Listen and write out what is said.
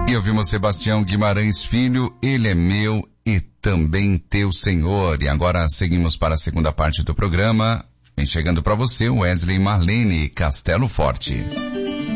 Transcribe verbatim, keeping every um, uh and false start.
E ouvimos Sebastião Guimarães Filho, Ele é meu e também teu Senhor. E agora seguimos para a segunda parte do programa. Vem chegando para você o Wesley Marlene, Castelo Forte.